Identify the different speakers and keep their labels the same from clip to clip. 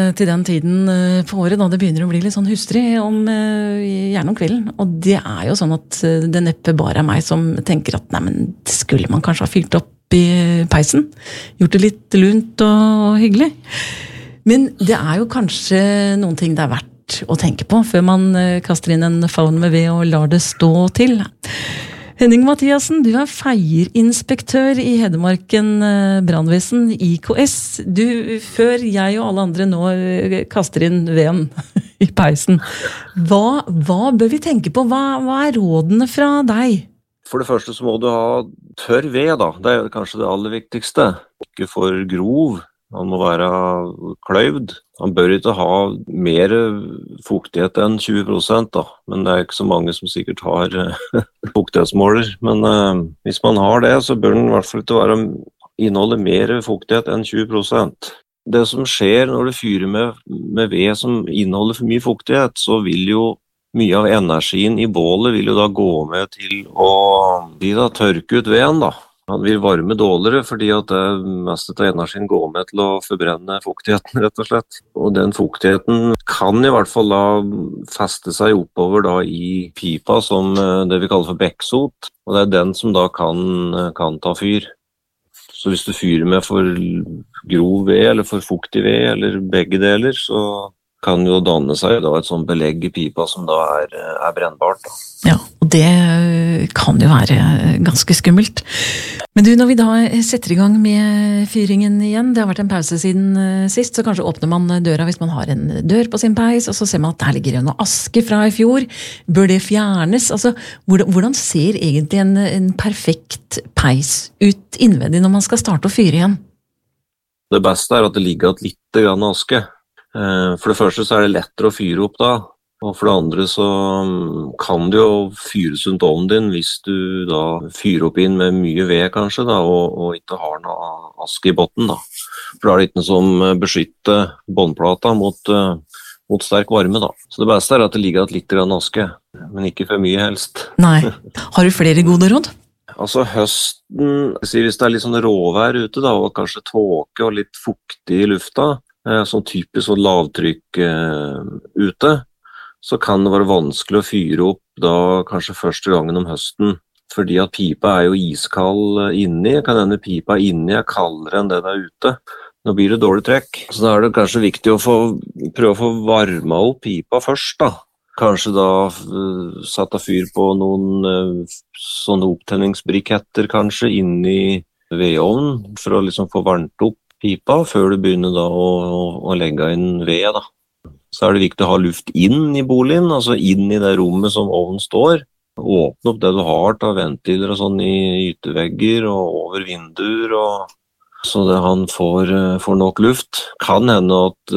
Speaker 1: Til den tiden på året da det begynner å bli litt sånn hustrig, gjerne om kvelden. Og det jo sånn at det neppe bare meg som tenker at nei, men skulle man kanskje ha fylt opp i peisen? Gjort det litt lunt og hyggelig? Men det jo kanskje noen ting det verdt å tenke på før man kaster inn en faun med ved og lar det stå til. Henning Mathiassen, du feierinspektør i Hedmarken brandvesen, IKS. Før jeg og alle andre nå kaster inn veden i peisen, hva bør vi tenke på? Hva rådene fra deg?
Speaker 2: For det første så må du ha tørr ved da, det kanskje det aller viktigste. Ikke for grov, han må være kløyvd. Han bør ikke ha mer fuktighet enn 20% da, men det ikke så mange som sikkert har fuktighetsmåler. Men hvis man har det, så bør den i hvert fall ikke inneholde mer fuktighet enn 20%. Det som skjer når du fyrer med ved som inneholder for mye fuktighet, så vil jo mye av energien i bålet vil jo da gå med til å tørke ut veden da. Han vil varme dårligere fordi at det meste av energien går med til å forbrenne fuktigheten, rett og slett. Og den fuktigheten kan i hvert fall da feste seg oppover da i pipa som det vi kaller for bekksot. Og det den som da kan ta fyr. Så hvis du fyrer med for grov ved eller for fuktig ved eller begge deler, så kan jo danne seg da et sånt belegg i pipa som da brennbart. Da.
Speaker 1: Ja, og det kan jo være ganske skummelt. Men når vi da setter i gang med fyringen igjen, det har vært en pause siden sist, så kanskje åpner man døra hvis man har en dør på sin peis, og så ser man at der ligger noe aske fra i fjor. Bør det fjernes? Altså, hvordan ser egentlig en perfekt peis ut innvendig når man skal starte å fyre igjen?
Speaker 2: Det beste at det ligger litt grann aske. For det første så det lettere å fyre opp da, og for det andre så kan det jo fyres rundt ovnen din hvis du da fyrer opp inn med mye ved kanskje da, og ikke har noe aske i botten da. For da det ikke noe som beskytter båndplata mot sterk varme da. Så det beste at det ligger litt grann aske, men ikke for mye helst.
Speaker 1: Nei. Har du flere gode råd?
Speaker 2: Altså høsten, hvis det litt sånn råvær ute da, og kanskje tåke og litt fuktig i lufta, sånn typisk sånn lavtrykk ute, så kan det være vanskelig å fyre opp da kanskje første gangen om høsten, fordi at pipa jo iskald inni, kan denne pipa inni kaldere enn det ute. Nå blir det dårlig trekk, så da det kanskje viktig å prøve å få varma opp pipa først da. Kanskje da sette fyr på noen sånne opptenningsbriketter kanskje inni vedovnen, for å liksom få varmt opp pipa før du begynner da å legge inn ved da. Så det viktig å ha luft inn i boligen, altså inn i det rommet som ovnen står. Åpne opp det du har av ventiler og sånn i yttervegger og over vinduer, så det han får nok luft. Kan hende at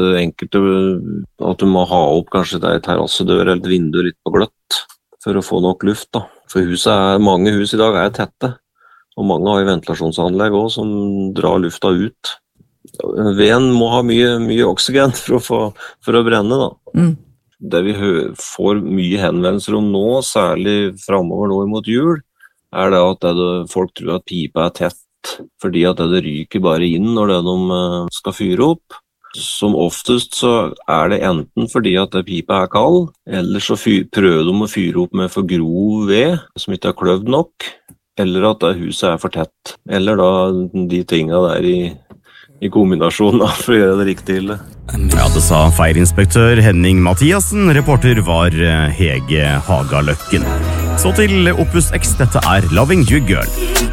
Speaker 2: at du må ha opp kanskje det terrassedør eller et vindu litt på gløtt for å få nok luft da. For mange hus i dag tette, og mange har jo ventilasjonsanlegg også som drar lufta ut. Veden må ha mye oksygen for å brenne da. Det vi får mye henvendelser om nå, særlig fremover nå mot jul, det at folk tror at pipa tett, fordi at det ryker bare inn når de skal fyre opp. Som oftest så det enten fordi at pipa kald, eller så prøver de å fyre opp med for grov ved, som ikke kløvd nok, eller at huset for tett, eller da de tingene der i kombinasjon da, for å gjøre det riktig ille.
Speaker 3: Ja, det sa feirinspektør Henning Mathiassen, reporter var Hege Hagaløkken. Så til Opus X, dette Loving You Girl.